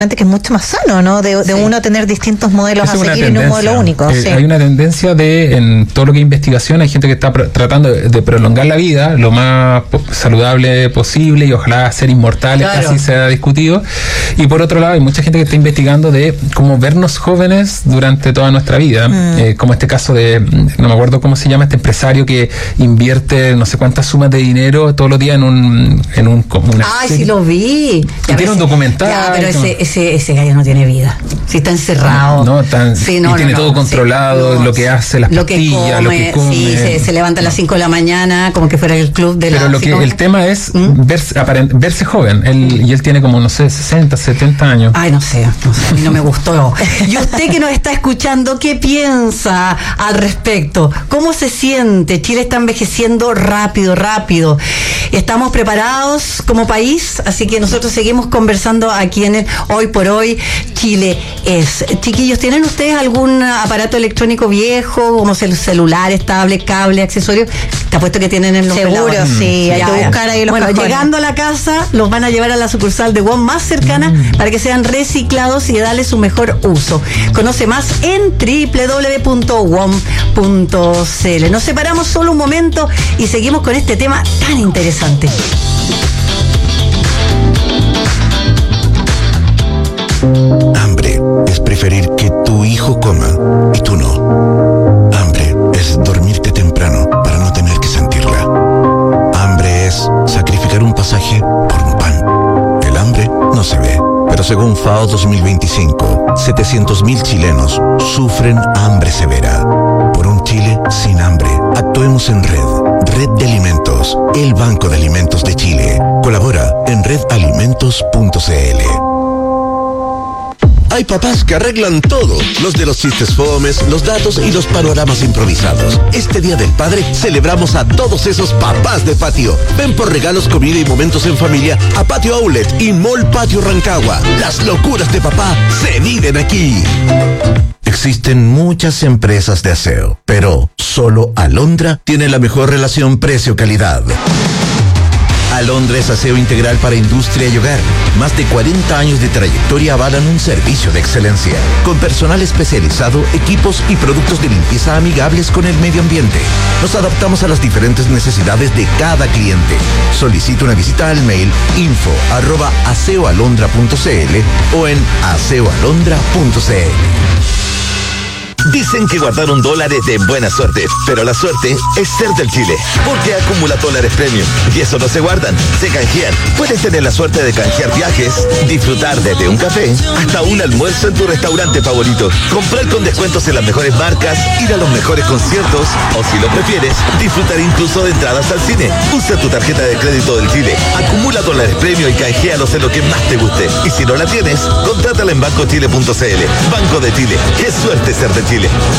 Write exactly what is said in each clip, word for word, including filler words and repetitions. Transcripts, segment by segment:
que es mucho más sano, ¿no? De, de sí. uno tener distintos modelos Eso a seguir en un modelo único. Eh, sí. Hay una tendencia de, en todo lo que es investigación, hay gente que está pr- tratando de, de prolongar la vida lo más po- saludable posible y ojalá ser inmortales, claro. Casi se ha discutido. Y por otro lado, hay mucha gente que está investigando de cómo vernos jóvenes durante toda nuestra vida, mm. eh, como este caso de, no me acuerdo cómo se llama, este empresario que invierte no sé cuántas sumas de dinero todos los días en un... En un como una Ay, sí lo vi. Y tiene un documental. Ya, pero ese, ese, ese gallo no tiene vida. Si está encerrado. No, tan, sí, y no, tiene no, todo no, controlado, sí, no, lo que hace, las lo pastillas, que come, lo que come. Sí, se, se levanta a las cinco de la mañana, como que fuera el club de la... Pero lo que como... el tema es ¿Mm? verse, aparent, verse joven. Él, y él tiene como, no sé, sesenta, setenta años. Ay, no sé, no sé, a mí no me gustó. Y usted que nos está escuchando, ¿qué piensa al respecto? ¿Cómo se siente? Chile está envejeciendo rápido, rápido. Estamos preparados como país, así que nosotros seguimos conversando aquí en el Hoy por Hoy Chile es. Chiquillos, ¿tienen ustedes algún aparato electrónico viejo, como celulares, tablets, cable, accesorios? Te apuesto que tienen en los Seguro, pelados. sí, ya, hay que ya. buscar ahí los Bueno, cajones. Llegando a la casa, los van a llevar a la sucursal de W O M más cercana mm. para que sean reciclados y darle su mejor uso. Conoce más en doble u doble u doble u punto w o m punto c l. Nos separamos solo un momento y seguimos con este tema tan interesante. Hambre es preferir que tu hijo coma y tú no. Hambre es dormirte temprano para no tener que sentirla. Hambre es sacrificar un pasaje por un pan. El hambre no se ve, pero según FAO dos mil veinticinco, setecientos mil chilenos sufren hambre severa. Por un Chile sin hambre, actuemos en red. Red de Alimentos, el Banco de Alimentos de Chile. Colabora en red alimentos punto c l. Hay papás que arreglan todo, los de los chistes fomes, los datos y los panoramas improvisados. Este Día del Padre celebramos a todos esos papás de patio. Ven por regalos, comida y momentos en familia a Patio Outlet y Mall Patio Rancagua. Las locuras de papá se viven aquí. Existen muchas empresas de aseo, pero solo Alondra tiene la mejor relación precio-calidad. Alondra es aseo integral para industria y hogar. Más de cuarenta años de trayectoria avalan un servicio de excelencia. Con personal especializado, equipos y productos de limpieza amigables con el medio ambiente. Nos adaptamos a las diferentes necesidades de cada cliente. Solicita una visita al mail info arroba aseoalondra punto c l o en aseo alondra punto c l. Dicen que guardaron dólares de buena suerte, pero la suerte es ser del Chile, porque acumula dólares premium. Y eso no se guardan, se canjean. Puedes tener la suerte de canjear viajes, disfrutar desde un café hasta un almuerzo en tu restaurante favorito, comprar con descuentos en las mejores marcas, ir a los mejores conciertos o, si lo prefieres, disfrutar incluso de entradas al cine. Usa tu tarjeta de crédito del Chile, acumula dólares premium y canjealos en lo que más te guste. Y si no la tienes, contrátala en banco chile punto c l. Banco de Chile, qué suerte ser de Chile.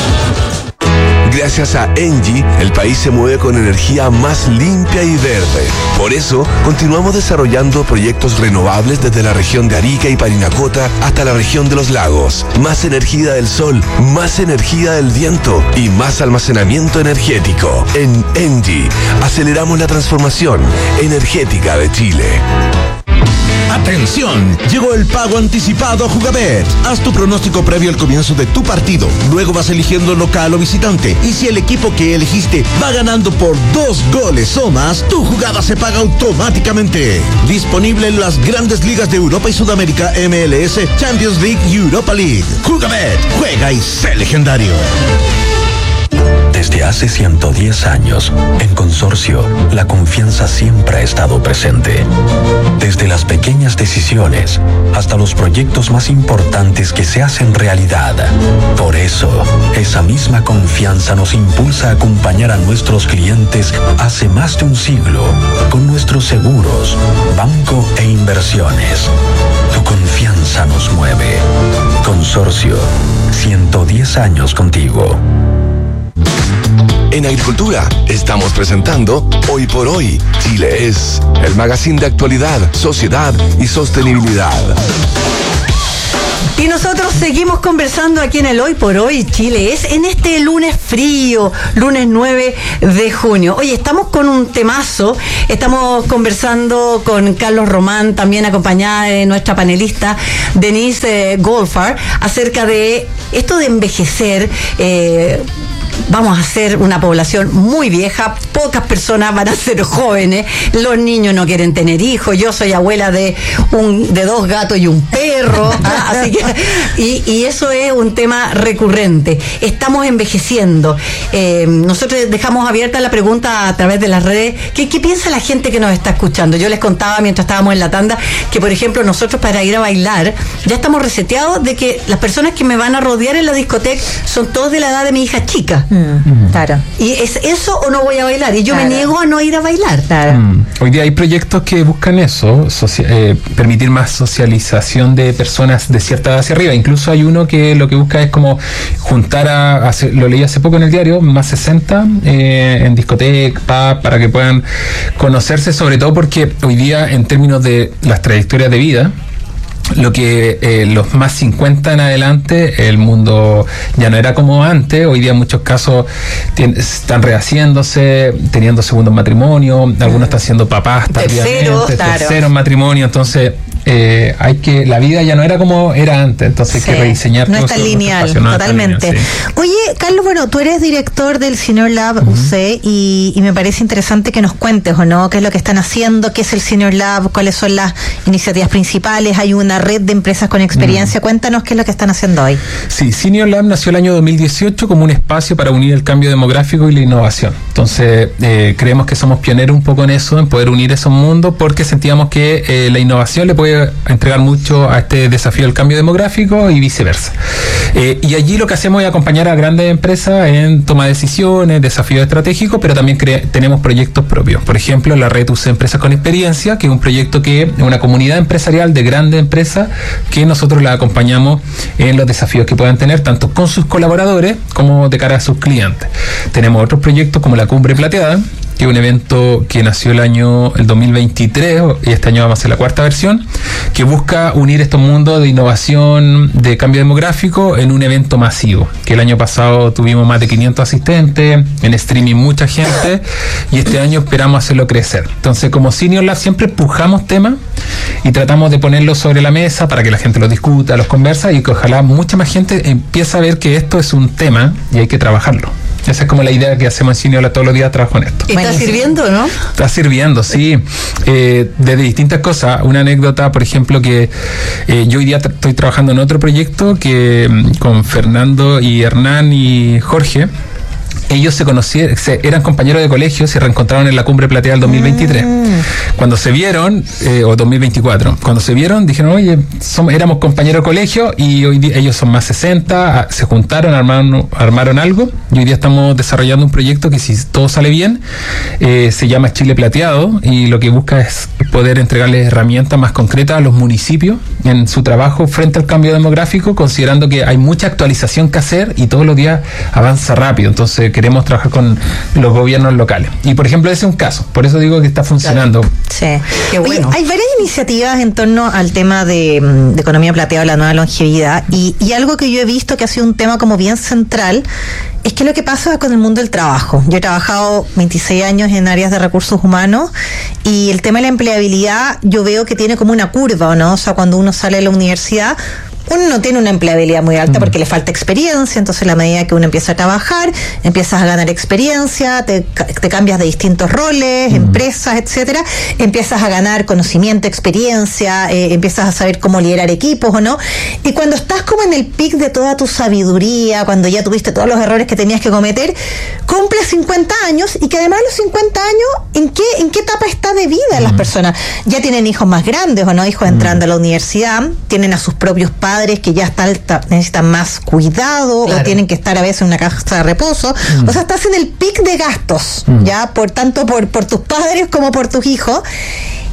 Gracias a Engie, el país se mueve con energía más limpia y verde. Por eso, continuamos desarrollando proyectos renovables desde la región de Arica y Parinacota hasta la región de los lagos. Más energía del sol, más energía del viento y más almacenamiento energético. En Engie, aceleramos la transformación energética de Chile. ¡Atención! Llegó el pago anticipado a Jugabet. Haz tu pronóstico previo al comienzo de tu partido. Luego vas eligiendo local o visitante. Y si el equipo que elegiste va ganando por dos goles o más, tu jugada se paga automáticamente. Disponible en las grandes ligas de Europa y Sudamérica, M L S, Champions League y Europa League. Jugabet, juega y sé legendario. Desde hace ciento diez años, en Consorcio, la confianza siempre ha estado presente. Desde las pequeñas decisiones hasta los proyectos más importantes que se hacen realidad. Por eso, esa misma confianza nos impulsa a acompañar a nuestros clientes hace más de un siglo con nuestros seguros, banco e inversiones. Tu confianza nos mueve. Consorcio, ciento diez años contigo. En Agricultura, estamos presentando Hoy por Hoy, Chile es, el magazine de actualidad, sociedad y sostenibilidad. Y nosotros seguimos conversando aquí en el Hoy por Hoy Chile. Es en este lunes frío, lunes nueve de junio. Oye, estamos con un temazo. Estamos conversando con Carlos Román, también acompañada de nuestra panelista Denise eh, Goldfarb, acerca de esto de envejecer. Eh, Vamos a ser una población muy vieja, pocas personas van a ser jóvenes, los niños no quieren tener hijos, yo soy abuela de un de dos gatos y un perro, ¿ah? Así que y, y eso es un tema recurrente. Estamos envejeciendo. Eh, nosotros dejamos abierta la pregunta a través de las redes. ¿Qué, ¿Qué piensa la gente que nos está escuchando? Yo les contaba mientras estábamos en la tanda que, por ejemplo, nosotros para ir a bailar ya estamos reseteados de que las personas que me van a rodear en la discoteca son todos de la edad de mi hija chica. Mm, claro. ¿Y es eso o no voy a bailar? Y yo claro. me niego a no ir a bailar. Claro. Mm. Hoy día hay proyectos que buscan eso, socia- eh, permitir más socialización de personas de cierta edad hacia arriba. Incluso hay uno que lo que busca es como juntar a, a lo leí hace poco en el diario, más sesenta eh, en discoteca, pub, para que puedan conocerse, sobre todo porque hoy día en términos de las trayectorias de vida, lo que eh, los más cincuenta en adelante, el mundo ya no era como antes. Hoy día en muchos casos tien, están rehaciéndose, teniendo segundo matrimonio, algunos están siendo papás Tercero, tardíamente, claro. tercero matrimonio, entonces eh, hay que, la vida ya no era como era antes, entonces Sí, hay que rediseñar no todo es tan eso, lineal, espacio, no es tan totalmente. lineal, sí. Oye, Carlos, bueno, tú eres director del Senior Lab U C y, y me parece interesante que nos cuentes, ¿o no? ¿Qué es lo que están haciendo? ¿Qué es el Senior Lab? ¿Cuáles son las iniciativas principales? Hay una red de empresas con experiencia. Mm. Cuéntanos qué es lo que están haciendo hoy. Sí, Senior Lab nació el año dos mil dieciocho como un espacio para unir el cambio demográfico y la innovación. Entonces, eh, creemos que somos pioneros un poco en eso, en poder unir esos mundos, porque sentíamos que eh, la innovación le puede entregar mucho a este desafío del cambio demográfico y viceversa. Eh, y allí lo que hacemos es acompañar a grandes empresas en toma de decisiones, desafíos estratégicos, pero también cre- tenemos proyectos propios. Por ejemplo, la red U C Empresas con Experiencia, que es un proyecto que es una comunidad empresarial de grandes empresas que nosotros la acompañamos en los desafíos que puedan tener, tanto con sus colaboradores como de cara a sus clientes. Tenemos otros proyectos como la Cumbre Plateada, que es un evento que nació el año el dos mil veintitrés y este año vamos a hacer la cuarta versión, que busca unir estos mundos de innovación, de cambio demográfico en un evento masivo, que el año pasado tuvimos más de quinientos asistentes, en streaming mucha gente, y este año esperamos hacerlo crecer. Entonces, como Senior Lab siempre empujamos temas y tratamos de ponerlos sobre la mesa para que la gente los discuta, los conversa y que ojalá mucha más gente empiece a ver que esto es un tema y hay que trabajarlo. Esa es como la idea que hacemos en Senior Lab, todos los días trabajo en esto. ¿Está Buenísimo. sirviendo, no? Está sirviendo, sí. Eh, desde distintas cosas. Una anécdota, por ejemplo, que eh, yo hoy día tra- estoy trabajando en otro proyecto que mm, con Fernando y Hernán y Jorge. Ellos se conocieron, se, eran compañeros de colegio, se reencontraron en la Cumbre Plateada del dos mil veintitrés. Mm. Cuando se vieron, eh, o dos mil veinticuatro, cuando se vieron, dijeron, oye, somos, éramos compañeros de colegio y hoy día ellos son más sesenta, se juntaron, armaron, armaron algo y hoy día estamos desarrollando un proyecto que, si todo sale bien, eh, se llama Chile Plateado, y lo que busca es poder entregarles herramientas más concretas a los municipios en su trabajo frente al cambio demográfico, considerando que hay mucha actualización que hacer y todos los días avanza rápido. Entonces queremos trabajar con los gobiernos locales. Y por ejemplo, ese es un caso. Por eso digo que está funcionando. Claro. Sí. Qué bueno. Oye, hay varias iniciativas en torno al tema de, de economía plateada, la nueva longevidad, y, y algo que yo he visto que ha sido un tema como bien central es que lo que pasa con el mundo del trabajo. Yo he trabajado veintiséis años en áreas de recursos humanos y el tema de la empleabilidad yo veo que tiene como una curva, ¿o no? O sea, cuando uno sale de la universidad, uno no tiene una empleabilidad muy alta porque le falta experiencia, entonces a la medida que uno empieza a trabajar, empiezas a ganar experiencia, te, te cambias de distintos roles, mm. empresas, etcétera, empiezas a ganar conocimiento, experiencia, eh, empiezas a saber cómo liderar equipos o no, y cuando estás como en el pic de toda tu sabiduría, cuando ya tuviste todos los errores que tenías que cometer, cumples cincuenta años, y que además los cincuenta años, ¿en qué, en qué etapa está de vida mm. las personas? Ya tienen hijos más grandes o no, hijos mm. entrando a la universidad, tienen a sus propios padres que ya está, necesitan más cuidado, claro, o tienen que estar a veces en una casa de reposo. Mm. O sea, estás en el pic de gastos, mm. ya, por tanto por, por tus padres como por tus hijos.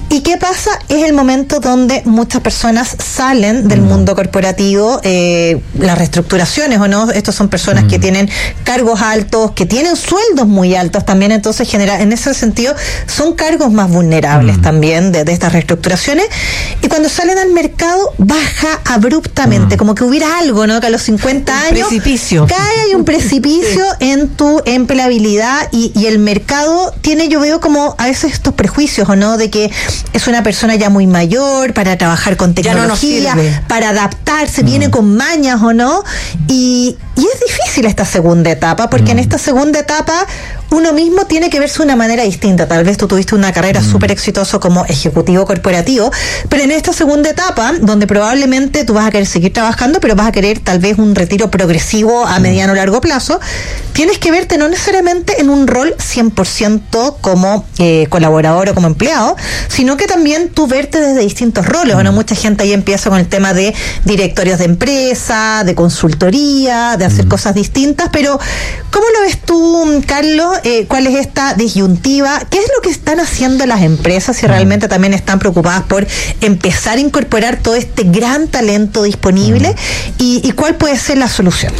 ¿Y qué pasa? Es el momento donde muchas personas salen del mm. mundo corporativo, eh, las reestructuraciones, ¿o no? Estos son personas mm. que tienen cargos altos, que tienen sueldos muy altos también, entonces genera, en ese sentido son cargos más vulnerables mm. también de, de estas reestructuraciones, y cuando salen al mercado baja abruptamente, mm. como que hubiera algo, ¿no? Que a los cincuenta un años precipicio. cae hay un precipicio en tu empleabilidad y, y el mercado tiene, yo veo como a veces estos prejuicios, ¿o no? De que es una persona ya muy mayor para trabajar con tecnología, no para adaptarse, mm. viene con mañas, ¿o no? Y, y es difícil esta segunda etapa, porque mm. en esta segunda etapa uno mismo tiene que verse de una manera distinta. Tal vez tú tuviste una carrera mm. súper exitosa como ejecutivo corporativo, pero en esta segunda etapa, donde probablemente tú vas a querer seguir trabajando, pero vas a querer tal vez un retiro progresivo a mediano o largo plazo, tienes que verte no necesariamente en un rol cien por ciento como eh, colaborador o como empleado, sino que también tú verte desde distintos roles. Bueno, mucha gente ahí empieza con el tema de directorios de empresa, de consultoría, de hacer mm. cosas distintas, pero ¿cómo lo ves tú, Carlos? Eh, ¿Cuál es esta disyuntiva? ¿Qué es lo que están haciendo las empresas si realmente también están preocupadas por empezar a incorporar todo este gran talento disponible? Mm. Y, ¿Y cuál puede ser la solución?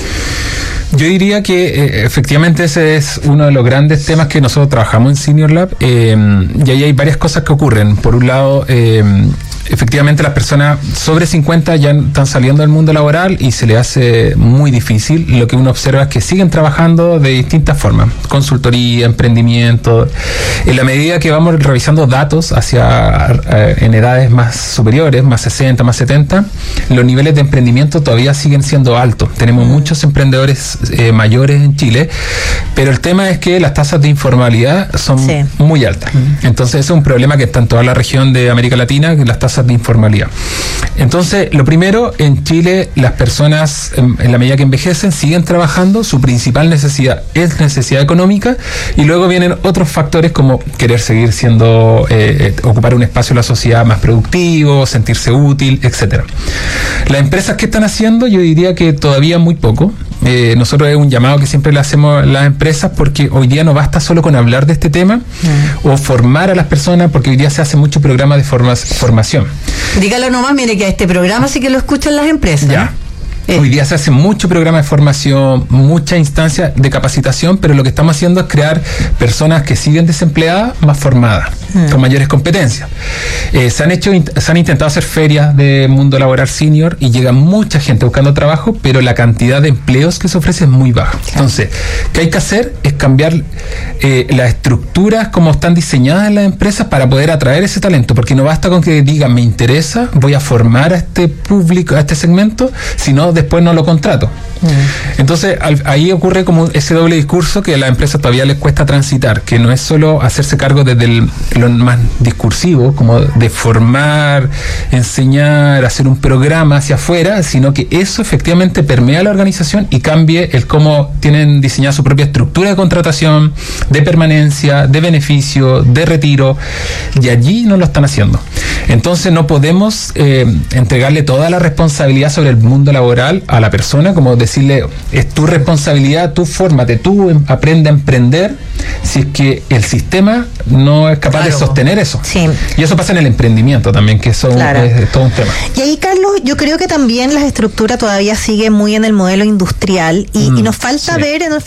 Yo diría que eh, efectivamente ese es uno de los grandes temas que nosotros trabajamos en Senior Lab, eh, y ahí hay varias cosas que ocurren. Por un lado, eh, efectivamente las personas sobre cincuenta ya están saliendo del mundo laboral y se les hace muy difícil. Lo que uno observa es que siguen trabajando de distintas formas, consultoría, emprendimiento. En la medida que vamos revisando datos hacia eh, en edades más superiores, más sesenta, más setenta, los niveles de emprendimiento todavía siguen siendo altos. Tenemos mm. muchos emprendedores Eh, mayores en Chile, pero el tema es que las tasas de informalidad son sí. muy altas. Entonces ese es un problema que está en toda la región de América Latina, que las tasas de informalidad. Entonces, lo primero, en Chile las personas, en, en la medida que envejecen, siguen trabajando, su principal necesidad es necesidad económica, y luego vienen otros factores como querer seguir siendo, eh, eh, ocupar un espacio en la sociedad más productivo, sentirse útil, etcétera. Las empresas que están haciendo, yo diría que todavía muy poco. Eh, nosotros es un llamado que siempre le hacemos a las empresas, porque hoy día no basta solo con hablar de este tema mm. o formar a las personas, porque hoy día se hace mucho programa de forma, formación. Dígalo nomás, mire que a este programa sí que lo escuchan las empresas. Ya. Eh. Hoy día se hace mucho programa de formación, mucha instancia de capacitación, pero lo que estamos haciendo es crear personas que siguen desempleadas más formadas, mm. con mayores competencias. Eh, se han hecho, se han intentado hacer ferias de mundo laboral senior y llega mucha gente buscando trabajo, pero la cantidad de empleos que se ofrece es muy baja. Claro. Entonces, ¿qué hay que hacer? Es cambiar eh, las estructuras como están diseñadas en las empresas para poder atraer ese talento, porque no basta con que digan, me interesa, voy a formar a este público, a este segmento, sino después no lo contrato. Mm. Entonces, al, ahí ocurre como ese doble discurso que a las empresas todavía les cuesta transitar, que no es solo hacerse cargo desde el, lo más discursivo, como de formar, enseñar, hacer un programa hacia afuera, sino que eso efectivamente permea la organización y cambie el cómo tienen diseñada su propia estructura de contratación, de permanencia, de beneficio, de retiro, y allí no lo están haciendo. Entonces no podemos eh, entregarle toda la responsabilidad sobre el mundo laboral a la persona, como decirle, es tu responsabilidad, tú fórmate, tú aprende a emprender, si es que el sistema no es capaz claro. de sostener eso. Sí. Y eso pasa en el emprendimiento también, que eso claro. es, es todo un tema. Y ahí, Carlos, yo creo que también las estructuras todavía siguen muy en el modelo industrial y, mm, y nos falta sí. ver en el